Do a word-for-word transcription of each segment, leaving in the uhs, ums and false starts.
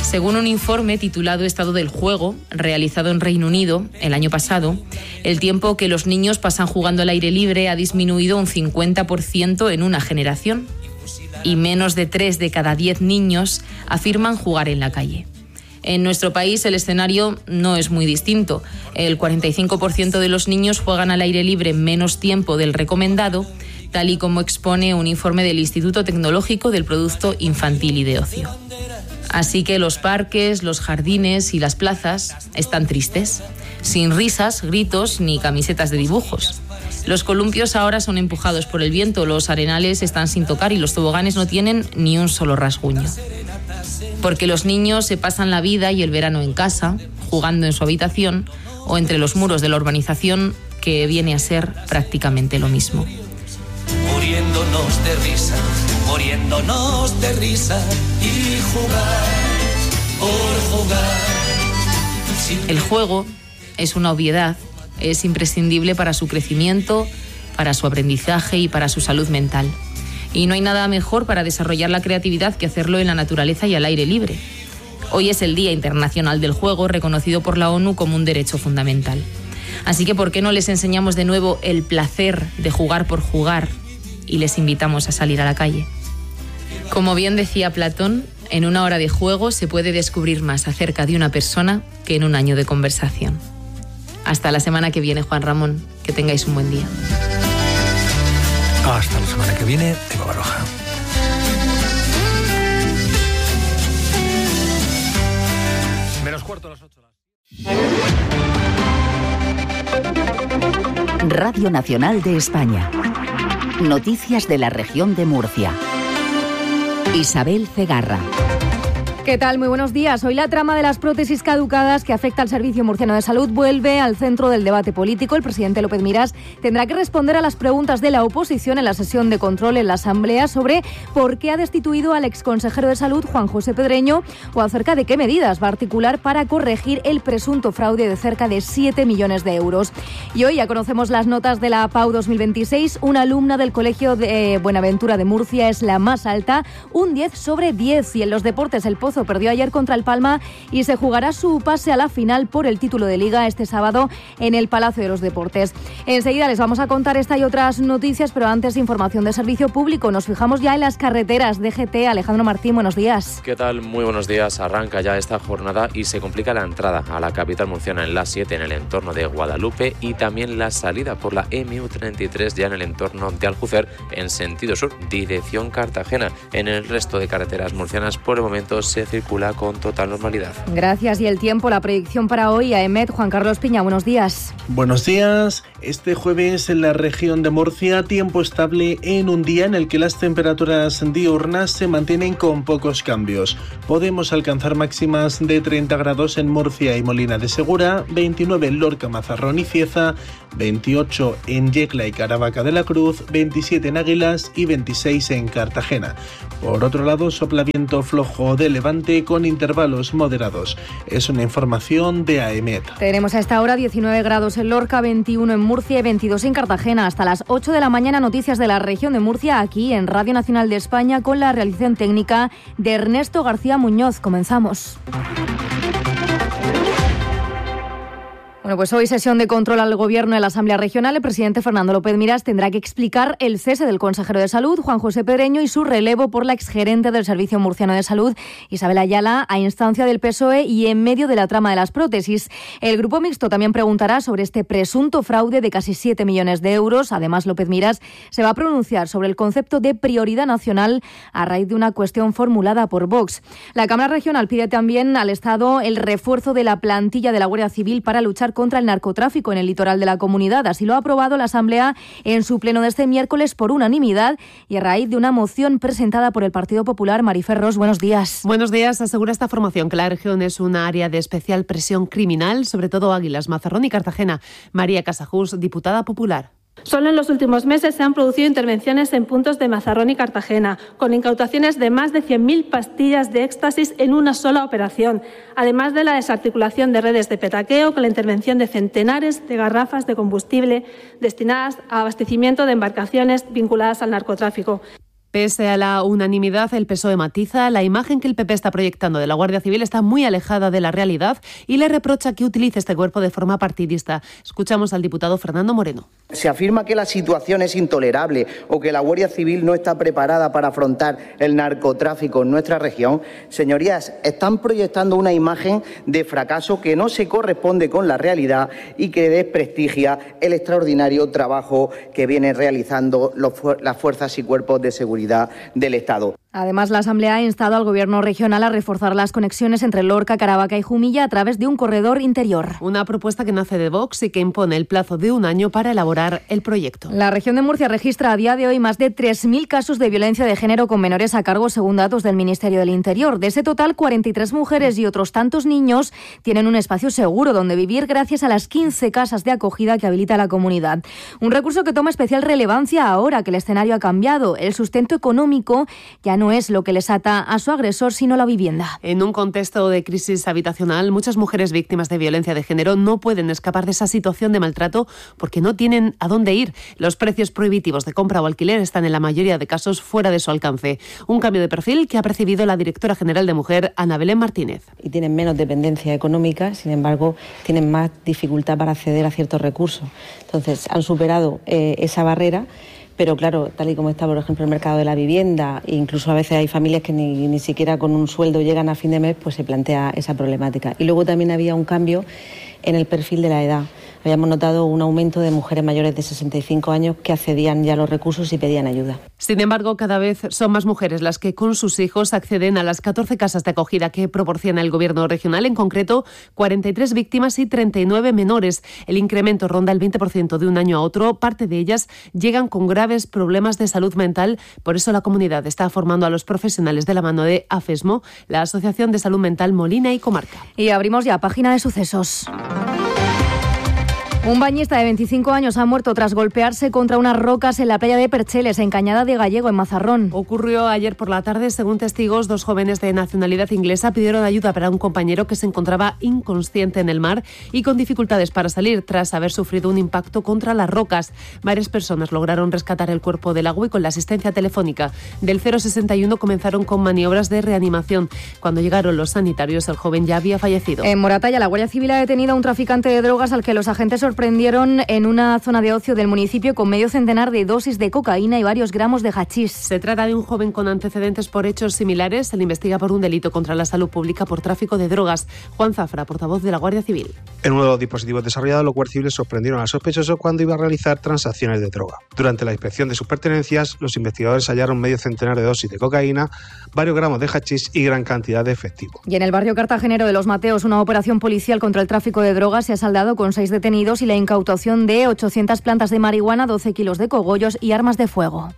Según un informe titulado Estado del Juego, realizado en Reino Unido el año pasado, el tiempo que los niños pasan jugando al aire libre ha disminuido un cincuenta por ciento en una generación y menos de tres de cada diez niños afirman jugar en la calle. En nuestro país el escenario no es muy distinto. El cuarenta y cinco por ciento de los niños juegan al aire libre menos tiempo del recomendado, tal y como expone un informe del Instituto Tecnológico del Producto Infantil y de Ocio. Así que los parques, los jardines y las plazas están tristes, sin risas, gritos ni camisetas de dibujos. Los columpios ahora son empujados por el viento, los arenales están sin tocar y los toboganes no tienen ni un solo rasguño. Porque los niños se pasan la vida y el verano en casa, jugando en su habitación o entre los muros de la urbanización, que viene a ser prácticamente lo mismo. Muriéndonos de risa, muriéndonos de risa y jugar por jugar. El juego es una obviedad, es imprescindible para su crecimiento, para su aprendizaje y para su salud mental. Y no hay nada mejor para desarrollar la creatividad que hacerlo en la naturaleza y al aire libre. Hoy es el Día Internacional del Juego, reconocido por la ONU como un derecho fundamental. Así que, ¿por qué no les enseñamos de nuevo el placer de jugar por jugar y les invitamos a salir a la calle? Como bien decía Platón, en una hora de juego se puede descubrir más acerca de una persona que en un año de conversación. Hasta la semana que viene, Juan Ramón. Que tengáis un buen día. Hasta la semana que viene, Eva Baroja. Menos cuarto a las ocho. Radio Nacional de España. Noticias de la región de Murcia. Isabel Cegarra. ¿Qué tal? Muy buenos días. Hoy la trama de las prótesis caducadas que afecta al Servicio Murciano de Salud vuelve al centro del debate político. El presidente López Miras tendrá que responder a las preguntas de la oposición en la sesión de control en la Asamblea sobre por qué ha destituido al exconsejero de Salud, Juan José Pedreño, o acerca de qué medidas va a articular para corregir el presunto fraude de cerca de siete millones de euros. Y hoy ya conocemos las notas de la PAU dos mil veintiséis. Una alumna del Colegio de Buenaventura de Murcia es la más alta, un diez sobre diez. Y en los deportes, el Pozo perdió ayer contra el Palma y se jugará su pase a la final por el título de Liga este sábado en el Palacio de los Deportes. Enseguida les vamos a contar esta y otras noticias, pero antes información de servicio público. Nos fijamos ya en las carreteras. D G T, Alejandro Martín, buenos días. ¿Qué tal? Muy buenos días. Arranca ya esta jornada y se complica la entrada a la capital murciana en la siete en el entorno de Guadalupe y también la salida por la M U treinta y tres ya en el entorno de Aljucer en sentido sur, dirección Cartagena. En el resto de carreteras murcianas por el momento se circula con total normalidad. Gracias. Y el tiempo, la predicción para hoy, a EMET, Juan Carlos Piña, buenos días. Buenos días. Este jueves en la región de Murcia, tiempo estable en un día en el que las temperaturas diurnas se mantienen con pocos cambios. Podemos alcanzar máximas de treinta grados en Murcia y Molina de Segura, veintinueve en Lorca, Mazarrón y Cieza, veintiocho en Yecla y Caravaca de la Cruz, veintisiete en Águilas y veintiséis en Cartagena. Por otro lado, sopla viento flojo de levante con intervalos moderados. Es una información de AEMET. Tenemos a esta hora diecinueve grados en Lorca, veintiuno en Murcia y veintidós en Cartagena. Hasta las ocho de la mañana, noticias de la región de Murcia, aquí en Radio Nacional de España, con la realización técnica de Ernesto García Muñoz. Comenzamos. Bueno, pues hoy sesión de control al Gobierno en la Asamblea Regional. El presidente Fernando López Miras tendrá que explicar el cese del consejero de Salud, Juan José Pedreño, y su relevo por la exgerente del Servicio Murciano de Salud, Isabel Ayala, a instancia del P S O E y en medio de la trama de las prótesis. El Grupo Mixto también preguntará sobre este presunto fraude de casi siete millones de euros. Además, López Miras se va a pronunciar sobre el concepto de prioridad nacional a raíz de una cuestión formulada por Vox. La Cámara Regional pide también al Estado el refuerzo de la plantilla de la Guardia Civil para luchar contra el narcotráfico en el litoral de la comunidad. Así lo ha aprobado la Asamblea en su pleno de este miércoles por unanimidad y a raíz de una moción presentada por el Partido Popular. Marifer Ros, buenos días. Buenos días. Asegura esta formación que la región es una área de especial presión criminal, sobre todo Águilas, Mazarrón y Cartagena. María Casajús, diputada popular. Solo en los últimos meses se han producido intervenciones en puntos de Mazarrón y Cartagena, con incautaciones de más de cien mil pastillas de éxtasis en una sola operación, además de la desarticulación de redes de petaqueo con la intervención de centenares de garrafas de combustible destinadas a abastecimiento de embarcaciones vinculadas al narcotráfico. Pese a la unanimidad, el P S O E matiza: la imagen que el P P está proyectando de la Guardia Civil está muy alejada de la realidad y le reprocha que utilice este cuerpo de forma partidista. Escuchamos al diputado Fernando Moreno. Se afirma que la situación es intolerable o que la Guardia Civil no está preparada para afrontar el narcotráfico en nuestra región. Señorías, están proyectando una imagen de fracaso que no se corresponde con la realidad y que desprestigia el extraordinario trabajo que vienen realizando los, las fuerzas y cuerpos de seguridad del Estado. Además, la Asamblea ha instado al Gobierno regional a reforzar las conexiones entre Lorca, Caravaca y Jumilla a través de un corredor interior. Una propuesta que nace de Vox y que impone el plazo de un año para elaborar el proyecto. La región de Murcia registra a día de hoy más de tres mil casos de violencia de género con menores a cargo, según datos del Ministerio del Interior. De ese total, cuarenta y tres mujeres y otros tantos niños tienen un espacio seguro donde vivir gracias a las quince casas de acogida que habilita la comunidad. Un recurso que toma especial relevancia ahora que el escenario ha cambiado. El sustento económico ya no es lo que les ata a su agresor, sino la vivienda. En un contexto de crisis habitacional, muchas mujeres víctimas de violencia de género no pueden escapar de esa situación de maltrato porque no tienen a dónde ir. Los precios prohibitivos de compra o alquiler están en la mayoría de casos fuera de su alcance. Un cambio de perfil que ha percibido la directora general de Mujer, Ana Belén Martínez. Y tienen menos dependencia económica, sin embargo, tienen más dificultad para acceder a ciertos recursos. Entonces, han superado eh, esa barrera. Pero claro, tal y como está, por ejemplo, el mercado de la vivienda, e incluso a veces hay familias que ni, ni siquiera con un sueldo llegan a fin de mes, pues se plantea esa problemática. Y luego también había un cambio en el perfil de la edad. Habíamos notado un aumento de mujeres mayores de sesenta y cinco años que accedían ya a los recursos y pedían ayuda. Sin embargo, cada vez son más mujeres las que con sus hijos acceden a las catorce casas de acogida que proporciona el Gobierno regional, en concreto cuarenta y tres víctimas y treinta y nueve menores. El incremento ronda el veinte por ciento de un año a otro. Parte de ellas llegan con graves problemas de salud mental. Por eso la comunidad está formando a los profesionales de la mano de AFESMO, la Asociación de Salud Mental Molina y Comarca. Y abrimos ya página de sucesos. Un bañista de veinticinco años ha muerto tras golpearse contra unas rocas en la playa de Percheles, en Cañada de Gallego, en Mazarrón. Ocurrió ayer por la tarde. Según testigos, dos jóvenes de nacionalidad inglesa pidieron ayuda para un compañero que se encontraba inconsciente en el mar y con dificultades para salir tras haber sufrido un impacto contra las rocas. Varias personas lograron rescatar el cuerpo del agua y con la asistencia telefónica del cero sesenta y uno comenzaron con maniobras de reanimación. Cuando llegaron los sanitarios, el joven ya había fallecido. En Moratalla, la Guardia Civil ha detenido a un traficante de drogas al que los agentes sorprendieron en una zona de ocio del municipio con medio centenar de dosis de cocaína y varios gramos de hachís. Se trata de un joven con antecedentes por hechos similares. Se le investiga por un delito contra la salud pública por tráfico de drogas. Juan Zafra, portavoz de la Guardia Civil. En uno de los dispositivos desarrollados, los guardias civiles sorprendieron al sospechoso cuando iba a realizar transacciones de droga. Durante la inspección de sus pertenencias, los investigadores hallaron medio centenar de dosis de cocaína, varios gramos de hachís y gran cantidad de efectivo. Y en el barrio cartagenero de Los Mateos, una operación policial contra el tráfico de drogas se ha saldado con seis detenidos y la incautación de ochocientas plantas de marihuana, doce kilos de cogollos y armas de fuego.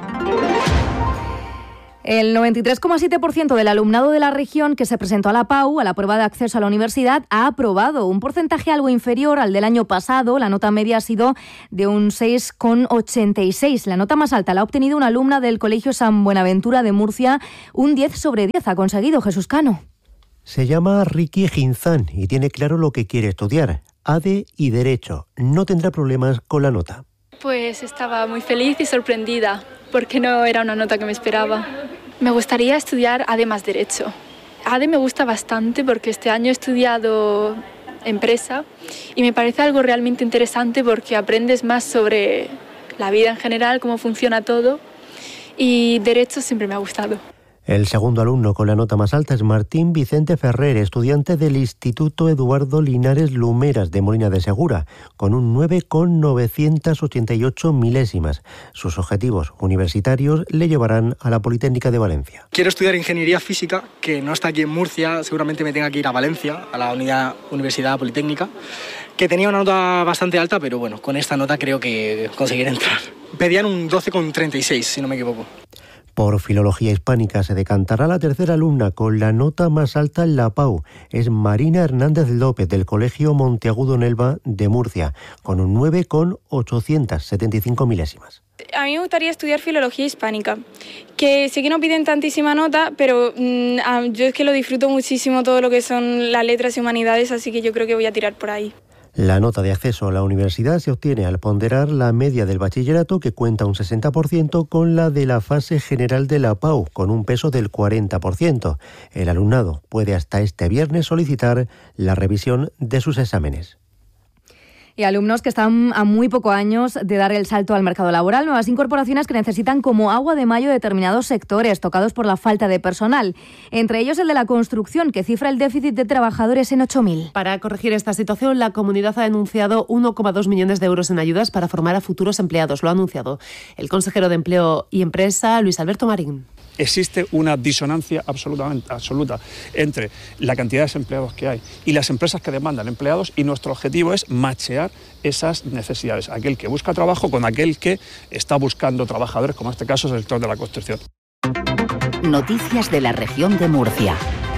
El noventa y tres coma siete por ciento del alumnado de la región que se presentó a la P A U, a la prueba de acceso a la universidad, ha aprobado, un porcentaje algo inferior al del año pasado. La nota media ha sido de un seis coma ochenta y seis. La nota más alta la ha obtenido una alumna del Colegio San Buenaventura de Murcia, un diez sobre diez ha conseguido. Jesús Cano. Se llama Ricky Ginzán y tiene claro lo que quiere estudiar, A D E y Derecho. No tendrá problemas con la nota. Pues estaba muy feliz y sorprendida, porque no era una nota que me esperaba. Me gustaría estudiar A D E más Derecho. A D E me gusta bastante porque este año he estudiado empresa y me parece algo realmente interesante porque aprendes más sobre la vida en general, cómo funciona todo, y Derecho siempre me ha gustado. El segundo alumno con la nota más alta es Martín Vicente Ferrer, estudiante del Instituto Eduardo Linares Lumeras de Molina de Segura, con un nueve coma novecientos ochenta y ocho milésimas. Sus objetivos universitarios le llevarán a la Politécnica de Valencia. Quiero estudiar Ingeniería Física, que no está aquí en Murcia, seguramente me tenga que ir a Valencia, a la unidad Universidad Politécnica, que tenía una nota bastante alta, pero bueno, con esta nota creo que conseguiré entrar. Pedían un doce coma treinta y seis, si no me equivoco. Por Filología Hispánica se decantará la tercera alumna con la nota más alta en la P A U. Es Marina Hernández López, del Colegio Monteagudo Nelva de Murcia, con un nueve coma ochocientos setenta y cinco milésimas. A mí me gustaría estudiar Filología Hispánica, que sí que no piden tantísima nota, pero mmm, yo es que lo disfruto muchísimo todo lo que son las letras y humanidades, así que yo creo que voy a tirar por ahí. La nota de acceso a la universidad se obtiene al ponderar la media del bachillerato, que cuenta un sesenta por ciento, con la de la fase general de la P A U, con un peso del cuarenta por ciento. El alumnado puede hasta este viernes solicitar la revisión de sus exámenes. Y alumnos que están a muy pocos años de dar el salto al mercado laboral, nuevas incorporaciones que necesitan como agua de mayo determinados sectores tocados por la falta de personal, entre ellos el de la construcción, que cifra el déficit de trabajadores en ocho mil. Para corregir esta situación, la comunidad ha anunciado uno coma dos millones de euros en ayudas para formar a futuros empleados. Lo ha anunciado el consejero de Empleo y Empresa, Luis Alberto Marín. Existe una disonancia absolutamente absoluta entre la cantidad de desempleados que hay y las empresas que demandan empleados, y nuestro objetivo es machear esas necesidades, aquel que busca trabajo con aquel que está buscando trabajadores, como en este caso es el sector de la construcción. Noticias de la región de Murcia.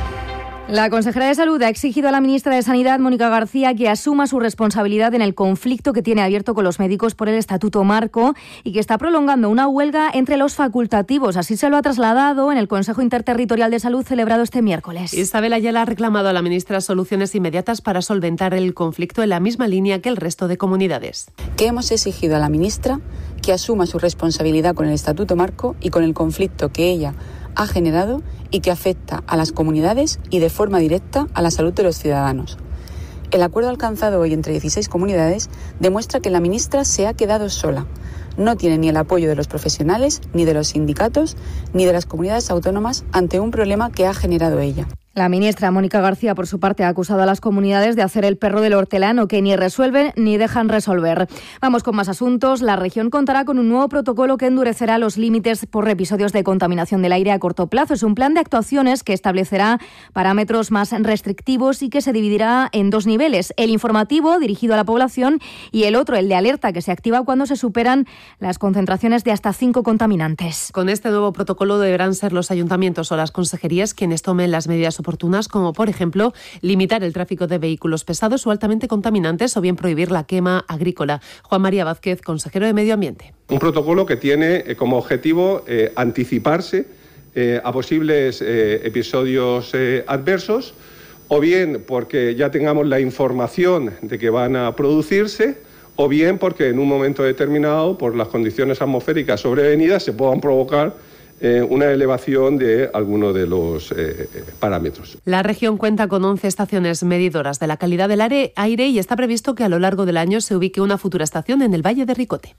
La consejera de Salud ha exigido a la ministra de Sanidad, Mónica García, que asuma su responsabilidad en el conflicto que tiene abierto con los médicos por el Estatuto Marco y que está prolongando una huelga entre los facultativos. Así se lo ha trasladado en el Consejo Interterritorial de Salud celebrado este miércoles. Isabel Ayala ha reclamado a la ministra soluciones inmediatas para solventar el conflicto en la misma línea que el resto de comunidades. Que hemos exigido a la ministra que asuma su responsabilidad con el Estatuto Marco y con el conflicto que ella ha generado y que afecta a las comunidades y de forma directa a la salud de los ciudadanos. El acuerdo alcanzado hoy entre dieciséis comunidades demuestra que la ministra se ha quedado sola. No tiene ni el apoyo de los profesionales, ni de los sindicatos, ni de las comunidades autónomas ante un problema que ha generado ella. La ministra Mónica García, por su parte, ha acusado a las comunidades de hacer el perro del hortelano, que ni resuelven ni dejan resolver. Vamos con más asuntos. La región contará con un nuevo protocolo que endurecerá los límites por episodios de contaminación del aire a corto plazo. Es un plan de actuaciones que establecerá parámetros más restrictivos y que se dividirá en dos niveles: el informativo, dirigido a la población, y el otro, el de alerta, que se activa cuando se superan las concentraciones de hasta cinco contaminantes. Con este nuevo protocolo deberán ser los ayuntamientos o las consejerías quienes tomen las medidas oportunas, como por ejemplo limitar el tráfico de vehículos pesados o altamente contaminantes, o bien prohibir la quema agrícola. Juan María Vázquez, consejero de Medio Ambiente. Un protocolo que tiene eh, como objetivo eh, anticiparse eh, a posibles eh, episodios eh, adversos, o bien porque ya tengamos la información de que van a producirse, o bien porque en un momento determinado, por las condiciones atmosféricas sobrevenidas, se puedan provocar Eh, una elevación de alguno de los eh, parámetros. La región cuenta con once estaciones medidoras de la calidad del aire y está previsto que a lo largo del año se ubique una futura estación en el Valle de Ricote.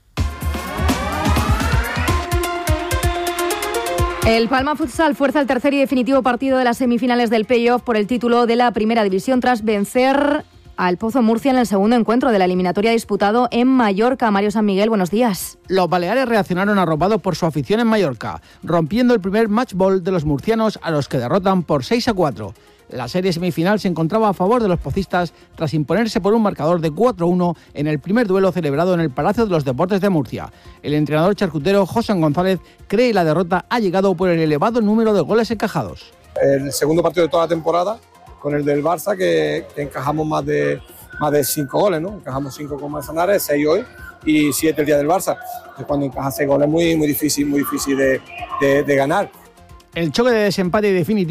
El Palma Futsal fuerza el tercer y definitivo partido de las semifinales del play-off por el título de la Primera División tras vencer al Pozo Murcia en el segundo encuentro de la eliminatoria disputado en Mallorca. Mario San Miguel, buenos días. Los baleares reaccionaron arropados por su afición en Mallorca, rompiendo el primer match ball de los murcianos, a los que derrotan por seis a cuatro. La serie semifinal se encontraba a favor de los pocistas tras imponerse por un marcador de cuatro a uno en el primer duelo celebrado en el Palacio de los Deportes de Murcia. El entrenador charcutero José González cree que la derrota ha llegado por el elevado número de goles encajados. El segundo partido de toda la temporada, con el del Barça, que, que encajamos más de más de cinco goles, ¿no? Encajamos cinco con Manzanares, seis hoy y siete el día del Barça. Entonces, cuando encajas seis goles es muy, muy difícil, muy difícil de, de, de ganar. El choque de desempate definitivo